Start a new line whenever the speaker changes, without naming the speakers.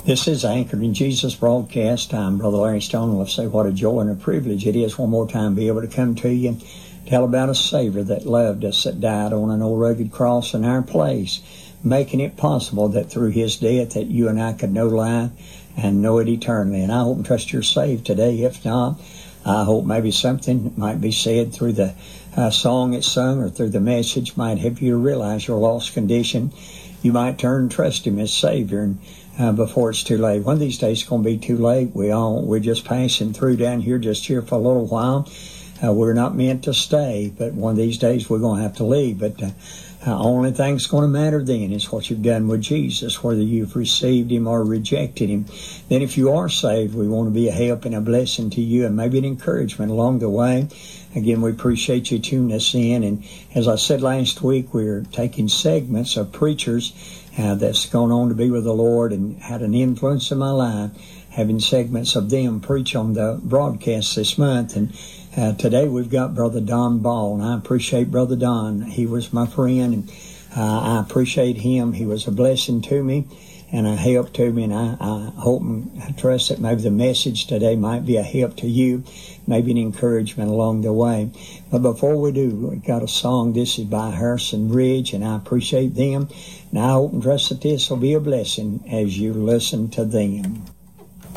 This is Anchored in Jesus broadcast. I'm Brother Larry Stone. Let's say what a joy and a privilege it is one more time to be able to come to you and tell about a Savior that loved us, that died on an old rugged cross in our place, making it possible that through His death that you and I could know life and know it eternally. And I hope and trust you're saved today. If not, I hope maybe something might be said through the song it's sung or through the message might help you to realize your lost condition. You might turn and trust Him as Savior and before it's too late. One of these days it's going to be too late. We're just passing through down here just here for a little while. We're not meant to stay, but one of these days we're going to have to leave. But only thing that's going to matter then is what you've done with Jesus, whether you've received Him or rejected Him. Then if you are saved, we want to be a help and a blessing to you and maybe an encouragement along the way. Again, we appreciate you tuning us in. And as I said last week, we're taking segments of preachers that's gone on to be with the Lord and had an influence in my life, having segments of them preach on the broadcast this month. And today we've got Brother Don Ball, and I appreciate Brother Don. He was my friend, and I appreciate him. He was a blessing to me and a help to me, and I hope and trust that maybe the message today might be a help to you, maybe an encouragement along the way. But before we do, we've got a song. This is by Harrison Ridge, and I appreciate them. And I hope and trust that this will be a blessing as you listen to them.